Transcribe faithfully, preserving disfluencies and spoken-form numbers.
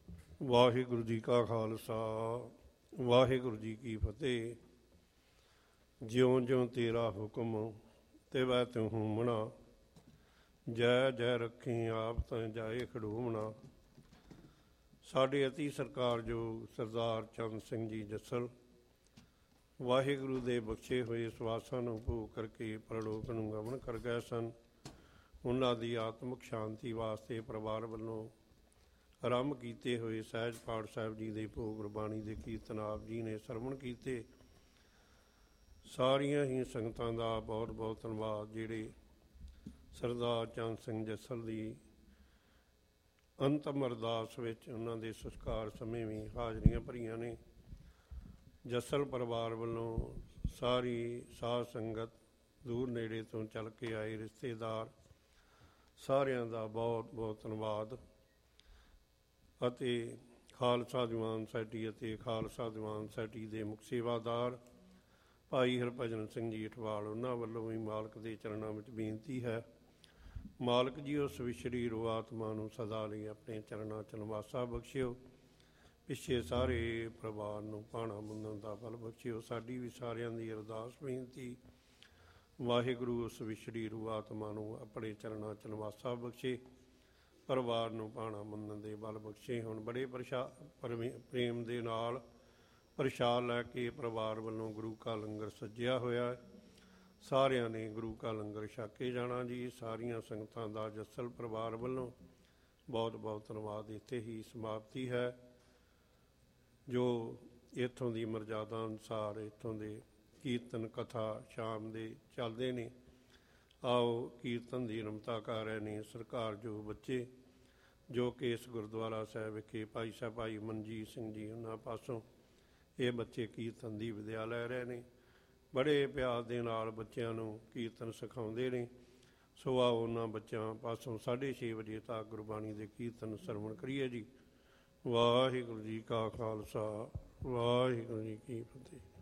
ਵਾਹਿਗੁਰੂ ਜੀ ਕਾ ਖਾਲਸਾ ਵਾਹਿਗੁਰੂ ਜੀ ਕੀ ਫਤਿਹ। ਜਿਉਂ ਜਿਉਂ ਤੇਰਾ ਹੁਕਮ ਤਿਵੈ ਤਿਉ ਹੂਮਣਾ, ਜੈ ਜੈ ਰੱਖੀ ਆਪ ਤਾਂ ਜਾਏ ਖੜੂਮਣਾ। ਸਾਡੇ ਅਤੀ ਸਤਿਕਾਰਯੋਗ ਸਰਦਾਰ ਚੰਦ ਸਿੰਘ ਜੀ ਜੱਸਲ ਵਾਹਿਗੁਰੂ ਦੇ ਬਖਸ਼ੇ ਹੋਏ ਸਵਾਸਾਂ ਨੂੰ ਭੋਗ ਕਰਕੇ ਪਰਲੋਕ ਨੂੰ ਗਮਨ ਕਰ ਗਏ ਸਨ। ਉਹਨਾਂ ਦੀ ਆਤਮਿਕ ਸ਼ਾਂਤੀ ਵਾਸਤੇ ਪਰਿਵਾਰ ਵੱਲੋਂ ਆਰੰਭ ਕੀਤੇ ਹੋਏ ਸਹਿਜ ਪਾਠ ਸਾਹਿਬ ਜੀ ਦੇ ਭੋਗ ਗੁਰਬਾਣੀ ਦੇ ਕੀਰਤਨ ਆਪ ਜੀ ਨੇ ਸਰਵਣ ਕੀਤੇ। ਸਾਰੀਆਂ ਹੀ ਸੰਗਤਾਂ ਦਾ ਬਹੁਤ ਬਹੁਤ ਧੰਨਵਾਦ, ਜਿਹੜੇ ਸਰਦਾਰ ਚੰਦ ਸਿੰਘ ਜੱਸਲ ਦੀ ਅੰਤਮ ਅਰਦਾਸ ਵਿੱਚ ਉਹਨਾਂ ਦੇ ਸੰਸਕਾਰ ਸਮੇਂ ਵੀ ਹਾਜ਼ਰੀਆਂ ਭਰੀਆਂ ਨੇ। ਜੱਸਲ ਪਰਿਵਾਰ ਵੱਲੋਂ ਸਾਰੀ ਸਾਧ ਸੰਗਤ, ਦੂਰ ਨੇੜੇ ਤੋਂ ਚੱਲ ਕੇ ਆਏ ਰਿਸ਼ਤੇਦਾਰ, ਸਾਰਿਆਂ ਦਾ ਬਹੁਤ ਬਹੁਤ ਧੰਨਵਾਦ। ਅਤੇ ਖਾਲਸਾ ਦੀਵਾਨ ਸੋਸਾਇਟੀ ਅਤੇ ਖਾਲਸਾ ਦੀਵਾਨ ਸੋਸਾਇਟੀ ਦੇ ਮੁੱਖ ਸੇਵਾਦਾਰ ਭਾਈ ਹਰਭਜਨ ਸਿੰਘ ਜੀ ਅਠਵਾਲ, ਉਹਨਾਂ ਵੱਲੋਂ ਵੀ ਮਾਲਕ ਦੇ ਚਰਨਾਂ ਵਿੱਚ ਬੇਨਤੀ ਹੈ, ਮਾਲਕ ਜੀ ਉਸ ਵਿਛੜੀ ਰੂਹ ਆਤਮਾ ਨੂੰ ਸਦਾ ਲਈ ਆਪਣੇ ਚਰਨਾਂ 'ਚ ਨਿਵਾਸਾ ਬਖਸ਼ਿਓ। ਪਿੱਛੇ ਸਾਰੇ ਪਰਿਵਾਰ ਨੂੰ ਭਾਣਾ ਮੁੰਨਣ ਦਾ ਬਲ ਬਖਸ਼ਿਓ। ਸਾਡੀ ਵੀ ਸਾਰਿਆਂ ਦੀ ਅਰਦਾਸ ਬੇਨਤੀ, ਵਾਹਿਗੁਰੂ ਉਸ ਵਿਛੜੀ ਰੂਹ ਆਤਮਾ ਨੂੰ ਆਪਣੇ ਚਰਨਾਂ 'ਚ ਨਿਵਾਸਾ ਬਖਸ਼ੇ, ਪਰਿਵਾਰ ਨੂੰ ਭਾਣਾ ਮੰਨਣ ਦੇ ਬਲ ਬਖਸ਼ੇ। ਹੁਣ ਬੜੇ ਪ੍ਰਸ਼ਾ ਪ੍ਰੇਮ ਦੇ ਨਾਲ ਪ੍ਰਸ਼ਾਦ ਲੈ ਕੇ ਪਰਿਵਾਰ ਵੱਲੋਂ ਗੁਰੂ ਕਾ ਲੰਗਰ ਸੱਜਿਆ ਹੋਇਆ ਹੈ। ਸਾਰਿਆਂ ਨੇ ਗੁਰੂ ਕਾ ਲੰਗਰ ਛਕ ਕੇ ਜਾਣਾ ਜੀ। ਸਾਰੀਆਂ ਸੰਗਤਾਂ ਦਾ ਜੱਸਲ ਪਰਿਵਾਰ ਵੱਲੋਂ ਬਹੁਤ ਬਹੁਤ ਧੰਨਵਾਦ। ਇੱਥੇ ਹੀ ਸਮਾਪਤੀ ਹੈ। ਜੋ ਇੱਥੋਂ ਦੀ ਮਰਜ਼ਾਦਾ ਅਨੁਸਾਰ ਇੱਥੋਂ ਦੇ ਕੀਰਤਨ ਕਥਾ ਸ਼ਾਮ ਦੇ ਚੱਲਦੇ ਨੇ। ਆਓ ਕੀਰਤਨ ਦੀ ਰਮਤਾ ਕਰ ਰਹੇ ਨੇ ਸਰਕਾਰਯੋਗ ਬੱਚੇ, ਜੋ ਕਿ ਇਸ ਗੁਰਦੁਆਰਾ ਸਾਹਿਬ ਵਿਖੇ ਭਾਈ ਸਾਹਿਬ ਭਾਈ ਮਨਜੀਤ ਸਿੰਘ ਜੀ ਉਹਨਾਂ ਪਾਸੋਂ ਇਹ ਬੱਚੇ ਕੀਰਤਨ ਦੀ ਵਿਦਿਆ ਲੈ ਰਹੇ ਨੇ। ਬੜੇ ਪਿਆਰ ਦੇ ਨਾਲ ਬੱਚਿਆਂ ਨੂੰ ਕੀਰਤਨ ਸਿਖਾਉਂਦੇ ਨੇ। ਸੋ ਆਓ ਉਹਨਾਂ ਬੱਚਿਆਂ ਪਾਸੋਂ ਸਾਢੇ ਛੇ ਵਜੇ ਤੱਕ ਗੁਰਬਾਣੀ ਦੇ ਕੀਰਤਨ ਸਰਵਣ ਕਰੀਏ ਜੀ। ਵਾਹਿਗੁਰੂ ਜੀ ਕਾ ਖਾਲਸਾ ਵਾਹਿਗੁਰੂ ਜੀ ਕੀ ਫਤਿਹ।